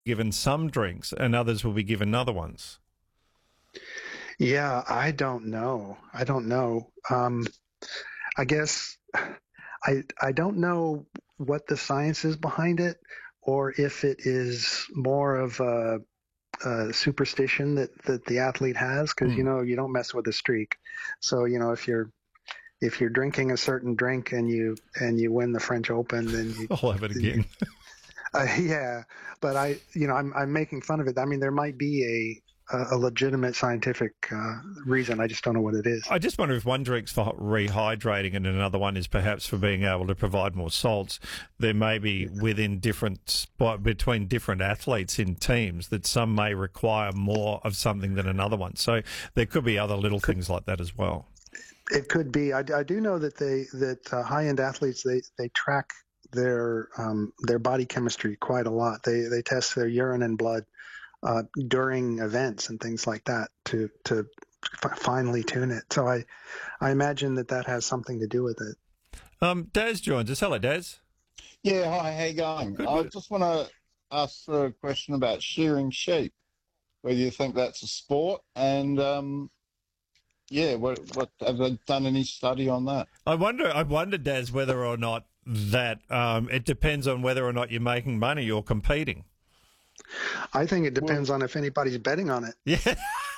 given some drinks and others will be given other ones? Yeah, I don't know. I don't know. I guess I don't know what the science is behind it, or if it is more of a superstition that the athlete has, because you don't mess with a streak. So if you're drinking a certain drink and you win the French Open, then I'll have it again. yeah. But I'm making fun of it. I mean, there might be a legitimate scientific reason. I just don't know what it is. I just wonder if one drink's for rehydrating and another one is perhaps for being able to provide more salts. There may be between different athletes in teams that some may require more of something than another one. So there could be other little things like that as well. It could be. I do know that high-end athletes, they track their body chemistry quite a lot. They test their urine and blood during events and things like that to finely tune it. So I imagine that has something to do with it. Daz joins us. Hello, Daz. Yeah, hi, how you going? Good. I just want to ask a question about shearing sheep. Whether you think that's a sport, and what have they done any study on that? I wonder, Daz, whether or not that it depends on whether or not you're making money or competing. I think it depends on if anybody's betting on it. Yeah.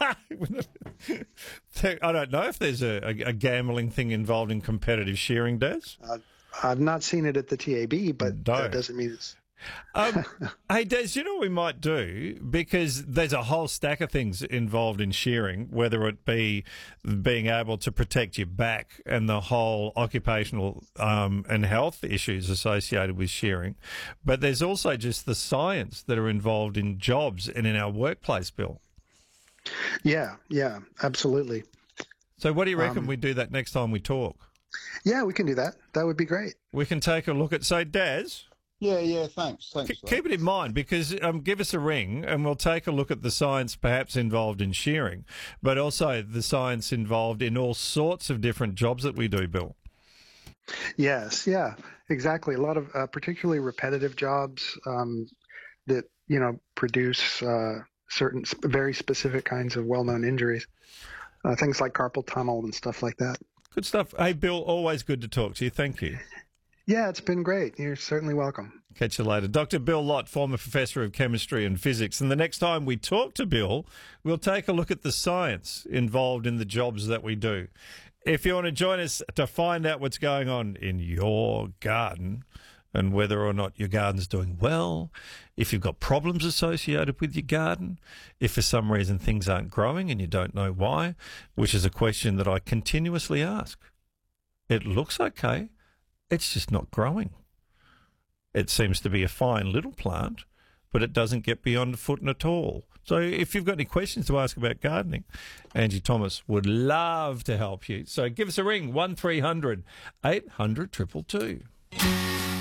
I don't know if there's a gambling thing involved in competitive shearing, Des. I've not seen it at the TAB, but that doesn't mean it's... Hey, Des, you know what we might do? Because there's a whole stack of things involved in shearing, whether it be being able to protect your back and the whole occupational and health issues associated with shearing. But there's also just the science that are involved in jobs and in our workplace, Bill. Yeah, absolutely. So what do you reckon we do that next time we talk? Yeah, we can do that. That would be great. We can take a look at, so Des... Yeah, thanks. Keep it in mind, because give us a ring and we'll take a look at the science perhaps involved in shearing, but also the science involved in all sorts of different jobs that we do, Bill. Yes, yeah, exactly. A lot of particularly repetitive jobs that, produce certain very specific kinds of well-known injuries, things like carpal tunnel and stuff like that. Good stuff. Hey, Bill, always good to talk to you. Thank you. Yeah, it's been great. You're certainly welcome. Catch you later. Dr. Bill Lott, former professor of chemistry and physics. And the next time we talk to Bill, we'll take a look at the science involved in the jobs that we do. If you want to join us to find out what's going on in your garden and whether or not your garden's doing well, if you've got problems associated with your garden, if for some reason things aren't growing and you don't know why, which is a question that I continuously ask. It looks okay. It's just not growing. It seems to be a fine little plant, but it doesn't get beyond a foot at all. So if you've got any questions to ask about gardening, Angie Thomas would love to help you. So give us a ring, 1300 800 222.